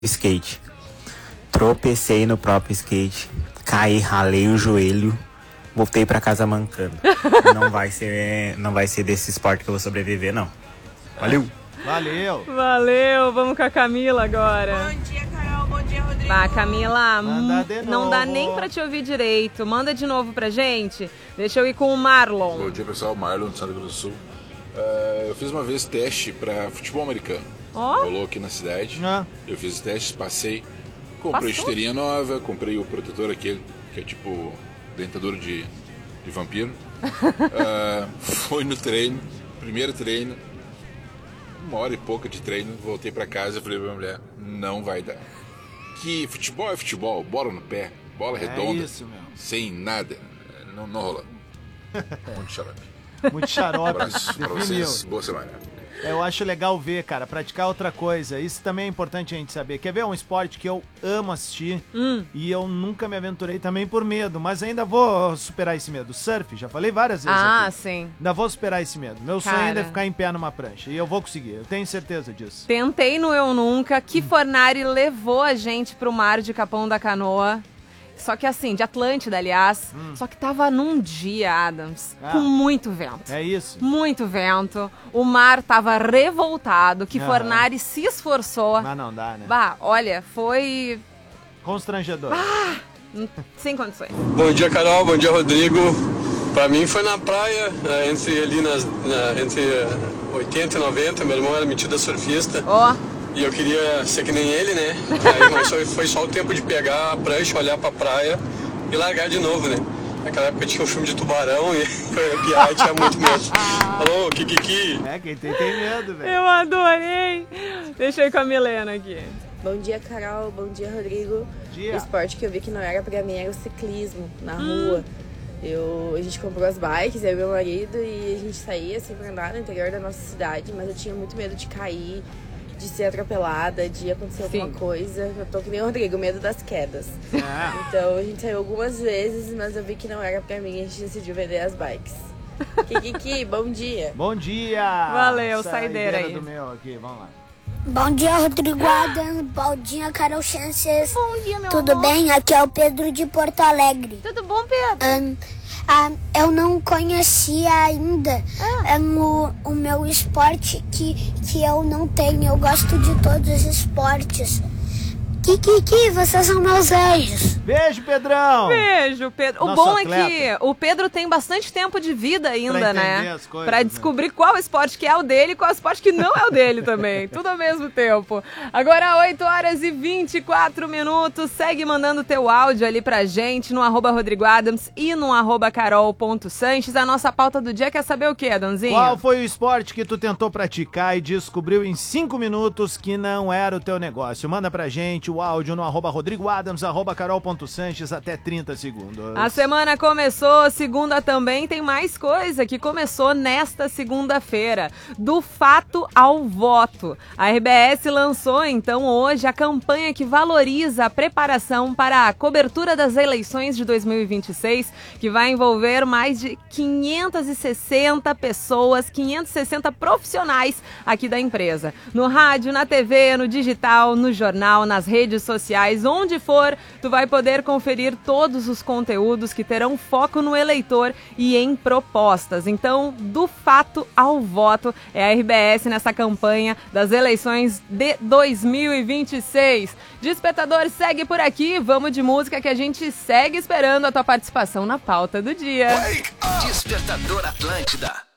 skate. Tropecei no próprio skate, caí, ralei o joelho, voltei pra casa mancando. Não vai ser desse esporte que eu vou sobreviver, não. Valeu! Valeu, vamos com a Camila agora. Bom dia, Carol, bom dia, Rodrigo. Camila, não dá nem pra te ouvir direito. Manda de novo pra gente. Deixa eu ir com o Marlon. Bom dia, pessoal. Marlon, do Santa Cruz do Sul. Eu fiz uma vez teste pra futebol americano. Rolou aqui na cidade. Eu fiz os testes, passei. Comprei chuteirinha nova, comprei o protetor aquele, que é tipo dentadura de vampiro. Fui no treino, primeiro treino. 1h e pouca de treino, voltei pra casa e falei pra minha mulher, não vai dar. Que futebol é futebol, bola no pé, bola redonda, isso, meu. sem nada, não rola. Muito xarope. Muito xarope. Abraço pra vocês, boa semana. Eu acho legal ver, cara, praticar outra coisa. Isso também é importante a gente saber. Quer ver um esporte que eu amo assistir e eu nunca me aventurei também por medo, mas ainda vou superar esse medo. Surf, já falei várias vezes aqui. Sim. Ainda vou superar esse medo. Meu sonho ainda é ficar em pé numa prancha e eu vou conseguir, eu tenho certeza disso. Tentei no Eu Nunca, que Fornari levou a gente pro mar de Capão da Canoa. Só que assim, de Atlântida, aliás. Só que tava num dia, Adams, com muito vento. É isso. Muito vento. O mar tava revoltado, que Fornari se esforçou. Mas não dá, né? Bah, olha, foi... constrangedor. sem condições. Bom dia, Carol. Bom dia, Rodrigo. Pra mim foi na praia, entre 80 e 90. Meu irmão era metido a surfista. E eu queria ser que nem ele, né? Mas foi só o tempo de pegar a prancha, olhar pra praia e largar de novo, né? Naquela época tinha um filme de tubarão e eu tinha muito medo. Alô, Kikiki? Quem tem medo, velho. Eu adorei. Deixa eu ir com a Milena aqui. Bom dia, Carol, bom dia, Rodrigo. Dia. O esporte que eu vi que não era pra mim era o ciclismo na rua. A gente comprou as bikes, eu e meu marido, e a gente saía assim pra andar no interior da nossa cidade, mas eu tinha muito medo de cair, de ser atropelada, de acontecer alguma coisa. Eu tô que nem o Rodrigo, medo das quedas. Então a gente saiu algumas vezes, mas eu vi que não era pra mim, a gente decidiu vender as bikes. Kiki, bom dia. Bom dia. Valeu, saideira aí. do meu aqui, vamos lá. Bom dia, Rodrigo Adams. Bom dia, Carol Chances. Bom dia, meu Tudo amor. bem? Aqui é o Pedro de Porto Alegre. Tudo bom, Pedro? Eu não conhecia ainda o meu esporte que eu não tenho. Eu gosto de todos os esportes. Kiki, vocês são meus anjos. Beijo, Pedrão. Beijo, Pedro. Nosso O bom atleta. é que o Pedro tem bastante tempo de vida ainda, pra né? entender as coisas, pra descobrir qual esporte que é o dele e qual esporte que não é o dele também. Tudo ao mesmo tempo. Agora, 8h24. Segue mandando teu áudio ali pra gente no @RodrigoAdams e no @Carol.Sanches. A nossa pauta do dia quer saber o quê, Adãozinho? Qual foi o esporte que tu tentou praticar e descobriu em 5 minutos que não era o teu negócio? Manda pra gente o áudio no @RodrigoAdams, @Carol.Sanches, até 30 segundos. A semana começou, segunda também tem mais coisa que começou nesta segunda-feira. Do fato ao voto. A RBS lançou então hoje a campanha que valoriza a preparação para a cobertura das eleições de 2026, que vai envolver mais de 560 pessoas, 560 profissionais aqui da empresa. No rádio, na TV, no digital, no jornal, nas redes sociais, onde for, tu vai poder conferir todos os conteúdos que terão foco no eleitor e em propostas. Então, do fato ao voto, é a RBS nessa campanha das eleições de 2026. Despertador segue por aqui, vamos de música que a gente segue esperando a tua participação na pauta do dia. Despertador Atlântida.